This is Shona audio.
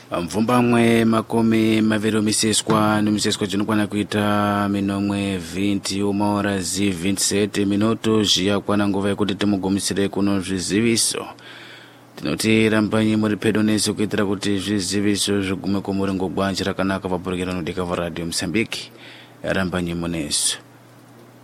mvumbamwe makumi maviri omiseswa nomiseswa dzinokwana kuita minomwe 20 horas e 27 minutos yakwana nguva yekuti timugumisire kuno zviziviso. Tinoti rambanyi muri pedo nese kuitira kuti zviziviso zvigume kumuri ngogwanji rakanaka paburukira nodika va Radio Msambiki. Rambanyi muneso.